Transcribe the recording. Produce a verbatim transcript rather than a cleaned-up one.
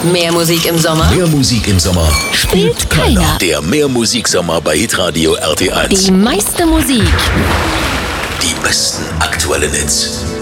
Mehr Musik im Sommer Mehr Musik im Sommer spielt keiner. Der Mehr Musik Sommer bei Hitradio R T eins. Die meiste Musik. Die besten aktuellen Hits.